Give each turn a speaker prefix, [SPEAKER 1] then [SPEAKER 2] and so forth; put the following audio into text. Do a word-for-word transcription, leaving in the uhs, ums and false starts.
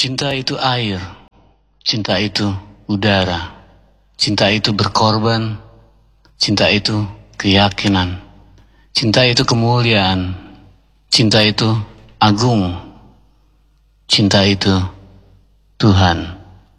[SPEAKER 1] Cinta itu air, cinta itu udara, cinta itu berkorban, cinta itu keyakinan, cinta itu kemuliaan, cinta itu agung, cinta itu Tuhan.